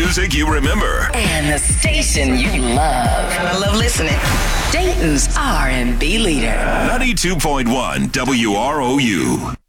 music you remember. And the station you love. I love listening. Dayton's R&B leader. 92.1 WROU.